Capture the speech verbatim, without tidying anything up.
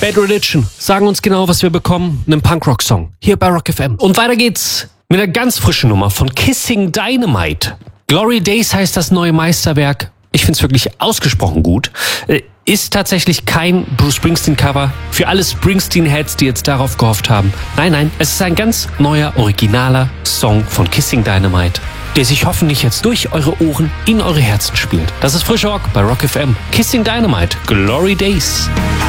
Bad Religion sagen uns genau, was wir bekommen. Einen Punkrock-Song hier bei Rock F M. Und weiter geht's mit einer ganz frischen Nummer von Kissing Dynamite. Glory Days heißt das neue Meisterwerk. Ich finde es wirklich ausgesprochen gut. Ist tatsächlich kein Bruce Springsteen-Cover für alle Springsteen-Heads, die jetzt darauf gehofft haben. Nein, nein, es ist ein ganz neuer, originaler Song von Kissing Dynamite, der sich hoffentlich jetzt durch eure Ohren in eure Herzen spielt. Das ist Frische Rock bei Rock F M. Kissing Dynamite, Glory Days.